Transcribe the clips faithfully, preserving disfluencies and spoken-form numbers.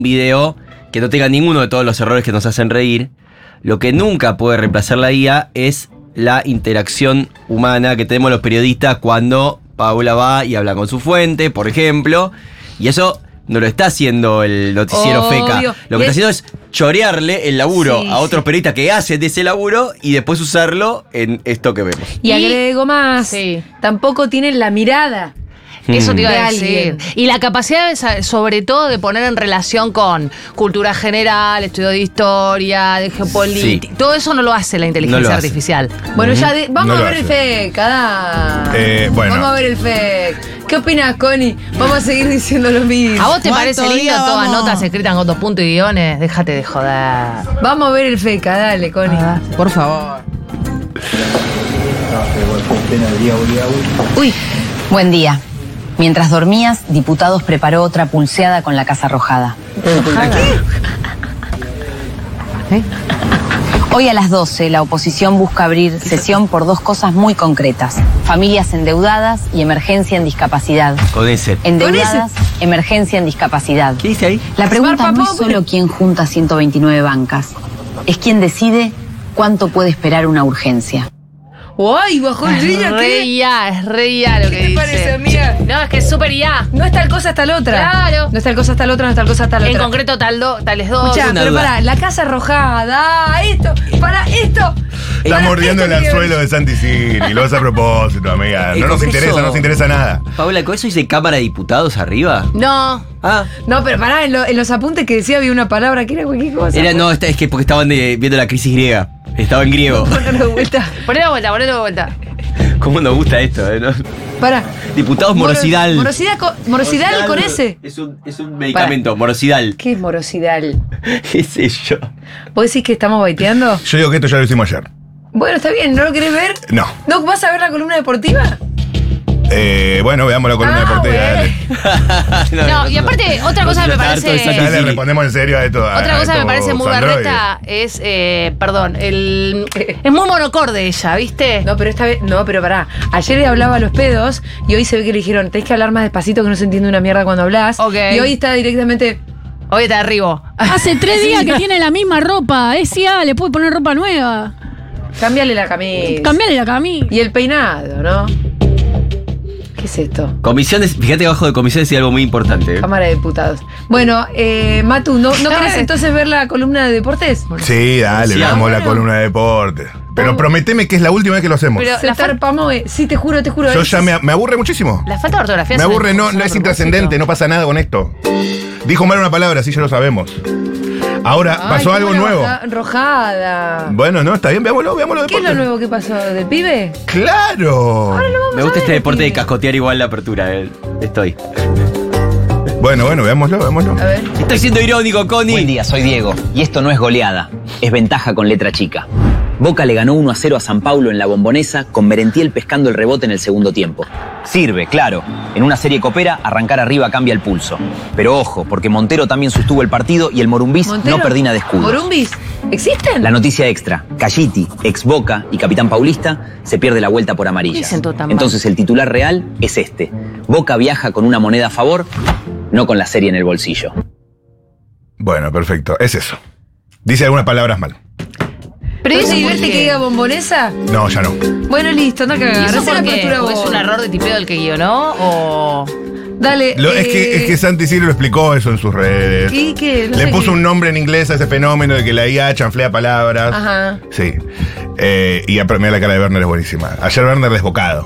video que no tenga ninguno de todos los errores que nos hacen reír. Lo que nunca puede reemplazar la I A es la interacción humana que tenemos los periodistas cuando Paula va y habla con su fuente, por ejemplo. Y eso no lo está haciendo el noticiero Obvio. Feca. Lo que Y está es... haciendo es chorearle el laburo sí, a otros sí. periodistas que hacen de ese laburo y después usarlo en esto que vemos. Y, y agrego más, sí. tampoco tienen la mirada. Eso te iba de a decir. alguien. Y la capacidad, de, sobre todo, de poner en relación con cultura general, estudio de historia, de geopolítica. Sí. Todo eso no lo hace la inteligencia No lo hace. artificial. Bueno, ya de- vamos No a lo ver el hace. F E C, cada. Eh, bueno. Vamos a ver el F E C. ¿Qué opinas, Connie? Vamos a seguir diciendo lo mismo. ¿A vos te parece ¿Cuánto lindo día todas vamos? notas escritas con dos puntos y guiones? Déjate de joder. Vamos a ver el F E C, dale, Connie. Ah. Por favor. Uy, buen día. Mientras dormías, Diputados preparó otra pulseada con la Casa Arrojada. ¿Eh? Hoy a las doce, la oposición busca abrir sesión por dos cosas muy concretas. Familias endeudadas y emergencia en discapacidad. Con ese. Endeudadas, emergencia en discapacidad. ¿Qué dice ahí? La pregunta no es Pobre. solo quién junta ciento veintinueve bancas. Es quién decide cuánto puede esperar una urgencia. Uy, bajó el brillo, Es re ¿qué? I A, es re I A lo que ¿Qué te dice. parece, amiga? No, es que es súper I A. No es tal cosa, es tal otra. Claro. No es tal cosa, es tal otra, no es tal cosa, es tal En otra. concreto, tal do, tales dos. Escuchá, una pero duda. pará, la Casa Arrojada, esto, para esto. Está para mordiendo el esto que- anzuelo de Santi Ciri. Lo hace a propósito, amiga. Eh, No nos con interesa, eso- no nos interesa nada. Paula, ¿con eso dice Cámara de Diputados arriba? No. Ah, No, pero pará, en, lo- en los apuntes que decía había una palabra que era cualquier cosa. era, no, esta- es que porque estaban de- viendo la crisis griega. Estaba en griego. Ponerlo de vuelta. Ponelo de vuelta, ponelo de vuelta. ¿Cómo nos gusta esto? eh, no? Pará. Diputados Moro- Morosidal. Morosidal, con, morosidal con ese. Es un, es un medicamento, Morosidal. ¿Qué es morosidal? ¿Qué sé yo? ¿Vos decís que estamos baiteando? Yo digo que esto ya lo hicimos ayer. Bueno, está bien, ¿no lo querés ver? No. ¿No vas a ver la columna deportiva? Eh, bueno, veamos la columna Ah, deportiva. Dale. No, y aparte, otra cosa que me está parece- harto de Santi Ya le Ciri. respondemos en serio a esto. a- Otra a cosa que me estos parece muy androides. berreta es, eh, perdón, el es muy monocorde ella, ¿viste? No, pero esta vez, no, pero pará. Ayer le hablaba a los pedos y hoy se ve que le dijeron, tenés que hablar más despacito que no se entiende una mierda cuando hablas. Ok. Y hoy está directamente. Hoy te derribo. Hace tres días que tiene la misma ropa. Es I A, le puede poner ropa nueva. Cámbiale la camisa. Cambiale la camisa. Y el peinado, ¿no? ¿Qué es esto? Comisiones, fíjate que abajo de comisiones hay algo muy importante. ¿eh? Cámara de Diputados. Bueno, eh, Matu, ¿no, ¿no querés entonces ver la columna de deportes? Sí, dale, Sí, veamos ah, la bueno. columna de deporte. Pero Oh. prometeme que es la última vez que lo hacemos. Pero- Se la fal- tarpamoe. Sí, te juro, te juro. Yo es- ya me, me aburre muchísimo. La falta de ortografía Me es aburre, no, una- no es a intrascendente, no pasa nada con esto. Dijo mal una palabra, sí, ya lo sabemos. Ahora, Ay, pasó qué algo buena nuevo. baja- Rojada. Bueno, no, está bien, veámoslo, veámoslo de ¿Qué es lo deporte. nuevo que pasó? ¿Del pibe? ¡Claro! Me gusta este deporte de pibe. cascotear igual la apertura. eh. Estoy. Bueno, bueno, veámoslo, veámoslo. A ver. Estoy siendo irónico, Connie. Buen día, soy Diego, y esto no es goleada, es ventaja con letra chica. Boca le ganó uno a cero a San Paulo en la Bombonesa, con Merentiel pescando el rebote en el segundo tiempo. Sirve, claro, en una serie copera, arrancar arriba cambia el pulso. Pero ojo, porque Montero también sostuvo el partido y el Morumbis Montero, no perdina de escudos. ¿Morumbis? ¿Existen? La noticia extra, Calliti, ex Boca y capitán paulista, se pierde la vuelta por amarillas. Dicen todo tan mal. Entonces el titular real es este. Boca viaja con una moneda a favor, no con la serie en el bolsillo. Bueno, perfecto, es eso. Dice algunas palabras mal. Pero ¿No eso se divierte porque- que diga bombonesa? No, ya no. Bueno, listo, anda a ¿Y cagar. eso Hacé la por qué? apertura ¿Porque vos. es un error de tipeo del que guionó? ¿O...? Dale. Lo- es, que, eh, es que Santi Ciro lo explicó eso en sus redes. ¿Y qué? No Le sé puso qué. un nombre en inglés a ese fenómeno de que la I A chanflea palabras. Ajá. Sí. Eh, y a mí la cara de Werner es buenísima. Ayer Werner desbocado.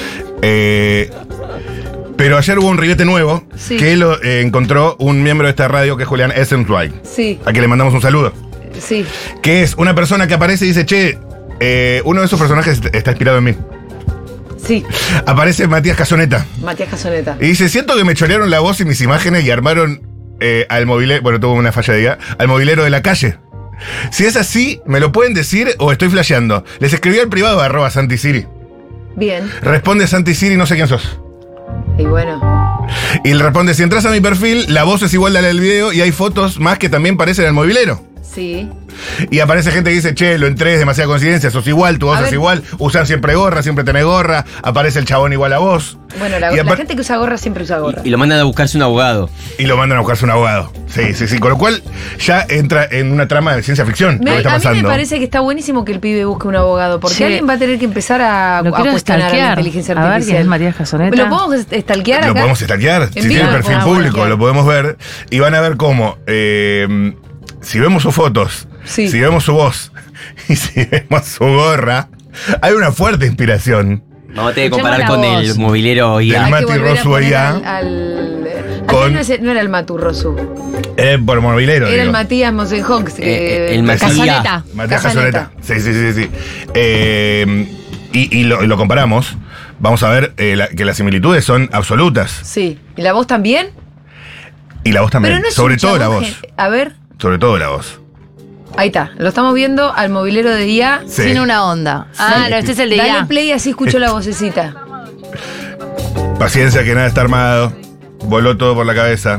Eh, pero ayer hubo un ribete nuevo Sí. que lo eh, encontró un miembro de esta radio que es Julián Essenzweig, Sí, a quien le mandamos un saludo. sí. Que es una persona que aparece y dice, che, eh, uno de esos personajes está inspirado en mí. Sí. Aparece Matías Casoneta. Matías Casoneta. Y dice, siento que me chorearon la voz y mis imágenes y armaron eh, al movilero, bueno, tuvo una falla de guía, al movilero de la calle. Si es así, ¿me lo pueden decir o estoy flasheando? Les escribí al privado arroba Santi Ciri. Bien. Responde Santi Ciri, no sé quién sos. Y bueno. Y le responde, si entras a mi perfil, la voz es igual a la del video y hay fotos más que también parecen al movilero. Sí. Y aparece gente que dice, che, lo entré, es demasiada coincidencia, sos igual, tu voz A es ver. igual, usan siempre gorra, siempre tenés gorra, aparece el chabón igual a vos. Bueno, la, Y la apa- gente que usa gorra siempre usa gorra. Y lo mandan a buscarse un abogado. Y lo mandan a buscarse un abogado. Sí, sí, sí. Con lo cual ya entra en una trama de ciencia ficción. Me- lo que está a mí pasando. me parece que está buenísimo que el pibe busque un abogado, porque Sí. alguien va a tener que empezar a, Lo a quiero cuestionar a la stalkear. inteligencia A ver, artificial. ¿quién es Matías Casoneta? ¿Lo podemos stalkear acá? Lo podemos stalkear. Si En tiene vivo perfil lo podemos público, stalkear. lo podemos ver. Y van a ver cómo, eh, si vemos sus fotos, Sí. si vemos su voz y si vemos su gorra, hay una fuerte inspiración. Vamos a tener que Escuchemos comparar la con voz. el movilero I Del A. Hay que Mati volver a Rosu poner allá. al, al- Con- aquel no, es- no era el Matu Rosu, Eh, por movilero. era el digo. Matías Mosenhonks. Eh, el Matías. Casoneta. Matías Casoneta. Casoneta. Sí, sí, sí, sí. Eh, y, y lo, y lo comparamos. Vamos a ver eh, la- que las similitudes son absolutas. Sí. ¿Y la voz también? Y la voz también. Pero no es Sobre un todo la chabón voz. gen- A ver, Sobre todo la voz. ahí está. Lo estamos viendo al movilero de I A. Sí. Tiene una onda. Ah, no, este es el de Dale ya. play así escucho la vocecita. Paciencia, que nada está armado. Voló todo por la cabeza.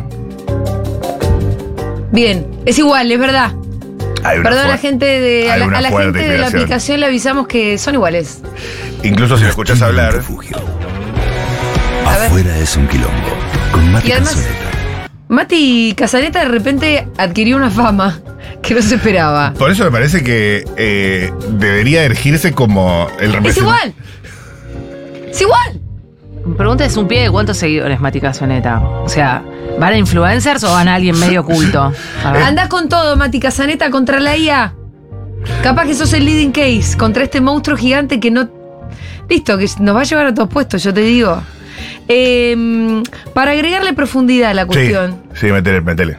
Bien, es igual, es verdad. Hay una Perdón a la fuer- gente de a hay la, una a la fuerte gente de la inspiración. aplicación le avisamos que son iguales. Incluso si lo escuchas hablar. Refugio. A ver. Afuera es un quilombo. Con Mati Y además- Casoneta. Mati Casaneta de repente adquirió una fama que no se esperaba. Por eso me parece que eh, debería erigirse como el Es representante. igual. Es igual. Mi pregunta es un pie de cuántos seguidores Mati Casoneta. O sea, ¿van a influencers o van a alguien medio oculto? A ver. Andás con todo, Mati Casaneta, contra la I A. Capaz que sos el leading case contra este monstruo gigante que no. Listo, que nos va a llevar a todos puestos, yo te digo. Eh, para agregarle profundidad a la Sí, cuestión, sí, metele, metele.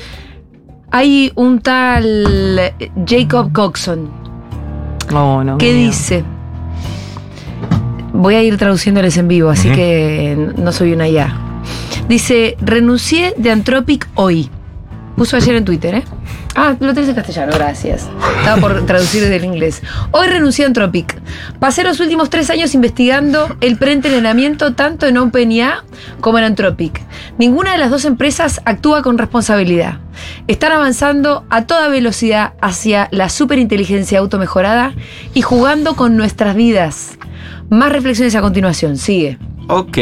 hay un tal Jacob Coxon Oh, no, que qué miedo. dice. Voy a ir traduciéndoles en vivo, así Ujú. que no soy una I A. Dice, renuncié de Anthropic hoy. Puso ayer en Twitter, ¿eh? Ah, lo tenés en castellano, gracias. Estaba por traducir desde el inglés. Hoy renuncié a Anthropic. Pasé los últimos tres años investigando el preentrenamiento tanto en OpenAI como en Anthropic. Ninguna de las dos empresas actúa con responsabilidad. Están avanzando a toda velocidad hacia la superinteligencia automejorada y jugando con nuestras vidas. Más reflexiones a continuación. Sigue. Ok.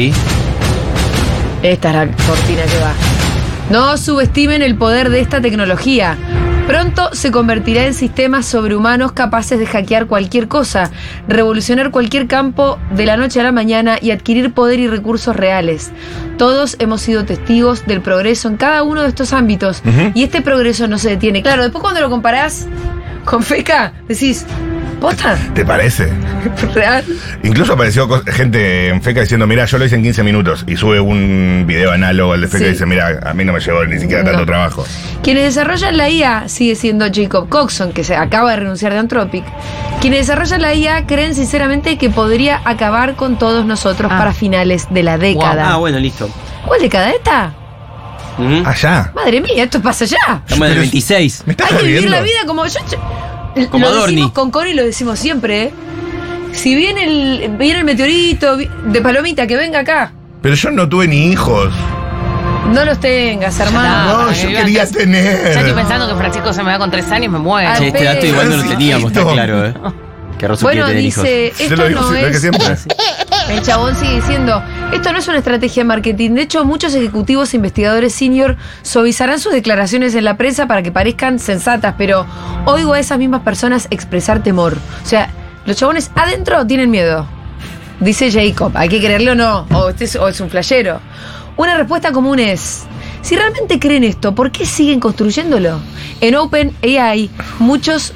Esta es la cortina que va. No subestimen el poder de esta tecnología. Pronto se convertirá en sistemas sobrehumanos capaces de hackear cualquier cosa, revolucionar cualquier campo de la noche a la mañana y adquirir poder y recursos reales. Todos hemos sido testigos del progreso en cada uno de estos ámbitos Ujú. y este progreso no se detiene. Claro, después cuando lo comparás con Feca, decís, ¿posta? ¿Te parece? ¿Real? Incluso apareció co- gente en Feca diciendo, mira, yo lo hice en quince minutos. Y sube un video análogo al de Feca Sí. y dice, mira, a mí no me llevó ni siquiera tanto No. trabajo. Quienes desarrollan la I A sigue siendo Jacob Coxon, que se acaba de renunciar de Anthropic. Quienes desarrollan la I A creen sinceramente que podría acabar con todos nosotros Ah. para finales de la década. Ah, bueno, listo. ¿Cuál década esta? Ujú. Allá. Madre mía, esto pasa ya. Estamos en el veintiséis. ¿Me estás Hay que vivir jodiendo? la vida como yo. yo- Como lo Adorni. decimos con Connie, lo decimos siempre, ¿eh? Si viene el, viene el meteorito vi- de Palomita, que venga acá. Pero yo no tuve ni hijos. No los tengas, hermano. No, para que yo vivan quería tres- tener. Ya estoy pensando que Francisco se me va con tres años, me muero. Al Che, este dato igual no lo Francisquito. teníamos, está claro, ¿eh? Que Rosu Bueno, quiere tener hijos. dice, Yo esto lo digo, no lo que es... siempre. El chabón sigue diciendo, esto no es una estrategia de marketing. De hecho, muchos ejecutivos e investigadores senior suavizarán sus declaraciones en la prensa para que parezcan sensatas, pero oigo a esas mismas personas expresar temor. O sea, los chabones adentro tienen miedo. Dice Jacob, ¿hay que creerlo o no? O, este es, o es un flashero. Una respuesta común es, si realmente creen esto, ¿por qué siguen construyéndolo? En OpenAI, muchos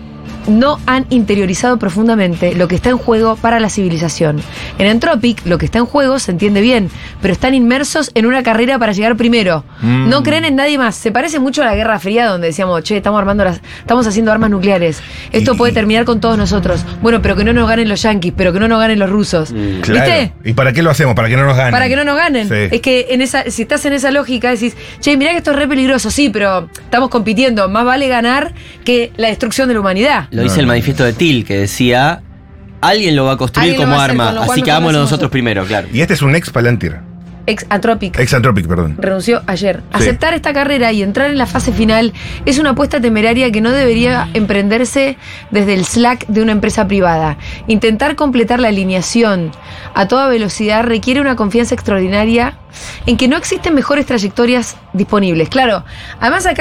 no han interiorizado profundamente lo que está en juego para la civilización. En Anthropic, lo que está en juego se entiende bien, pero están inmersos en una carrera para llegar primero. Mm. No creen en nadie más. Se parece mucho a la Guerra Fría, donde decíamos, che, estamos armando las, estamos haciendo armas nucleares. Esto Y- puede terminar con todos nosotros. Bueno, pero que no nos ganen los yanquis, pero que no nos ganen los rusos. Mm. Claro. ¿Viste? ¿Y para qué lo hacemos? Para que no nos ganen. Para que no nos ganen. Sí. Es que en esa, si estás en esa lógica, decís, che, mirá que esto es re peligroso, sí, pero estamos compitiendo. Más vale ganar que la destrucción de la humanidad. Lo dice el manifiesto de Till, que decía, alguien lo va a construir Alguien lo como va a hacer, arma, con lo cual así que nosotros hagámoslo hacemos nosotros otro. primero, claro. Y este es un ex Palantir. Ex Anthropic. Ex Anthropic, perdón. Renunció ayer. Sí. Aceptar esta carrera y entrar en la fase final es una apuesta temeraria que no debería emprenderse desde el Slack de una empresa privada. Intentar completar la alineación a toda velocidad requiere una confianza extraordinaria en que no existen mejores trayectorias disponibles. Claro, además acá